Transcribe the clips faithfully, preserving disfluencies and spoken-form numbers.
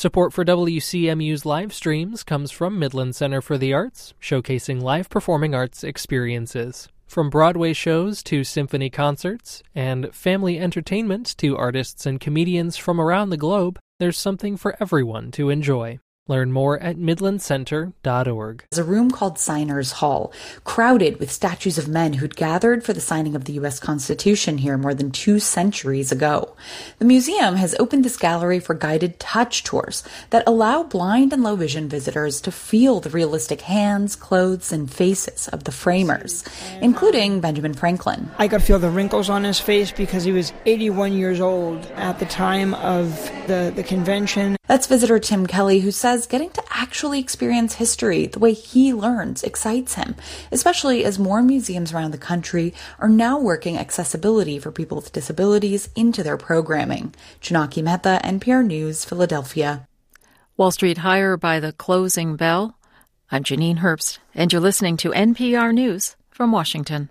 Support for W C M U's live streams comes from Midland Center for the Arts, showcasing live performing arts experiences. From Broadway shows to symphony concerts, and family entertainment to artists and comedians from around the globe, there's something for everyone to enjoy. Learn more at midland center dot org. There's a room called Signers Hall, crowded with statues of men who'd gathered for the signing of the U S Constitution here more than two centuries ago. The museum has opened this gallery for guided touch tours that allow blind and low vision visitors to feel the realistic hands, clothes, and faces of the framers, including Benjamin Franklin. I could feel the wrinkles on his face because he was eighty-one years old at the time of the, the convention. That's visitor Tim Kelly, who says getting to actually experience history the way he learns excites him, especially as more museums around the country are now working accessibility for people with disabilities into their programming. Janaki Mehta, N P R News, Philadelphia. Wall Street higher by the closing bell. I'm Janine Herbst, and you're listening to N P R News from Washington.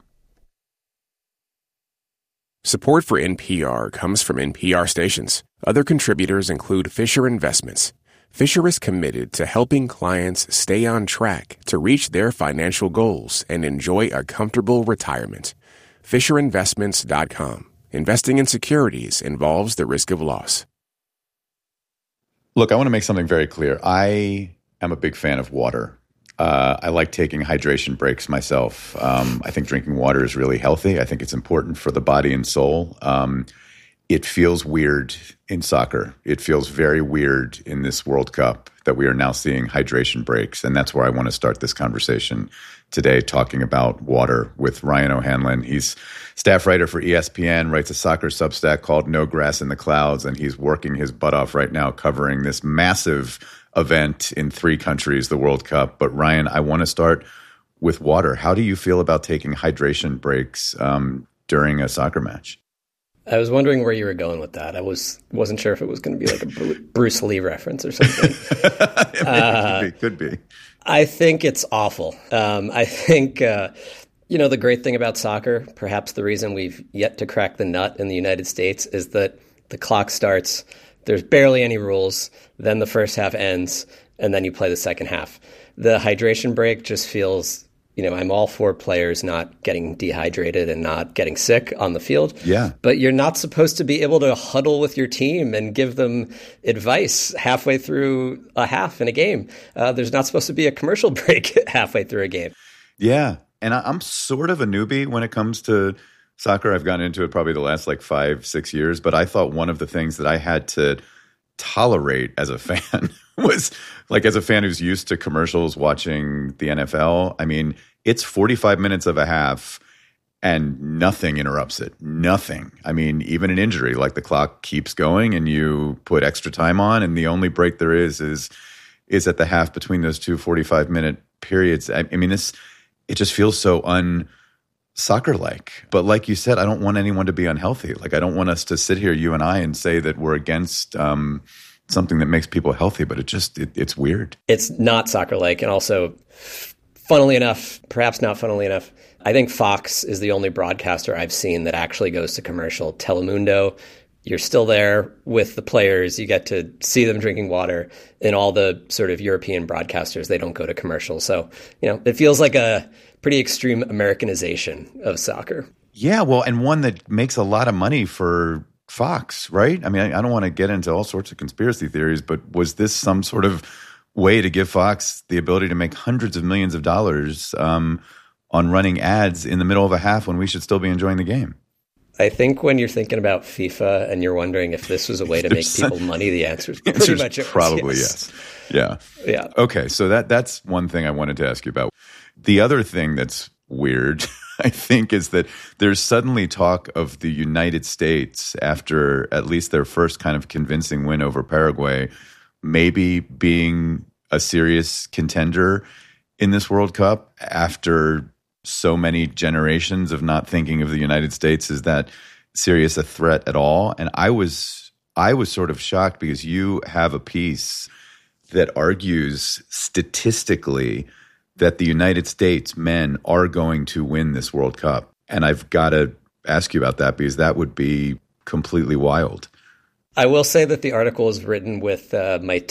Support for N P R comes from N P R stations. Other contributors include Fisher Investments. Fisher is committed to helping clients stay on track to reach their financial goals and enjoy a comfortable retirement. Fisher Investments dot com. Investing in securities involves the risk of loss. Look, I want to make something very clear. I am a big fan of water. Uh, I like taking hydration breaks myself. Um, I think drinking water is really healthy. I think it's important for the body and soul. Um, it feels weird in soccer. It feels very weird in this World Cup that we are now seeing hydration breaks. And that's where I want to start this conversation today, talking about water with Ryan O'Hanlon. He's staff writer for E S P N, writes a soccer Substack called No Grass in the Clouds, and he's working his butt off right now covering this massive event in three countries, the World Cup. But Ryan, I want to start with water. How do you feel about taking hydration breaks um, during a soccer match? I was wondering where you were going with that. I was, wasn't sure if it was going to be like a Bruce Lee reference or something. uh, it could be. Could be. I think it's awful. Um, I think, uh, you know, the great thing about soccer, perhaps the reason we've yet to crack the nut in the United States, is that the clock starts, there's barely any rules, then the first half ends, and then you play the second half. The hydration break just feels, you know, I'm all for players not getting dehydrated and not getting sick on the field. Yeah. But you're not supposed to be able to huddle with your team and give them advice halfway through a half in a game. Uh, there's not supposed to be a commercial break halfway through a game. Yeah. And I, I'm sort of a newbie when it comes to soccer. I've gotten into it probably the last like five, six years. But I thought one of the things that I had to tolerate as a fan was like, as a fan who's used to commercials watching the N F L, I mean, it's forty-five minutes of a half and nothing interrupts it. Nothing. I mean, even an injury, like the clock keeps going and you put extra time on, and the only break there is is is at the half between those two forty-five minute periods. I, I mean, this it just feels so un soccer like. But like you said, I don't want anyone to be unhealthy. Like, I don't want us to sit here, you and I, and say that we're against um, something that makes people healthy, but it just it, it's weird. It's not soccer like. And also, funnily enough, perhaps not funnily enough, I think Fox is the only broadcaster I've seen that actually goes to commercial. Telemundo, you're still there with the players. You get to see them drinking water. And all the sort of European broadcasters, they don't go to commercial. So, you know, it feels like a pretty extreme Americanization of soccer. Yeah, well, and one that makes a lot of money for Fox, right? I mean, I, I don't want to get into all sorts of conspiracy theories, but was this some sort of way to give Fox the ability to make hundreds of millions of dollars um, on running ads in the middle of a half when we should still be enjoying the game? I think when you're thinking about FIFA and you're wondering if this was a way to make people money, the answer is pretty much it. Probably yes. yes. Yeah. Yeah. Okay, so that that's one thing I wanted to ask you about. The other thing that's weird, I think, is that there's suddenly talk of the United States, after at least their first kind of convincing win over Paraguay, maybe being a serious contender in this World Cup after so many generations of not thinking of the United States as that serious a threat at all. And I was I was sort of shocked because you have a piece that argues statistically that the United States men are going to win this World Cup. And I've got to ask you about that because that would be completely wild. I will say that the article is written with uh, my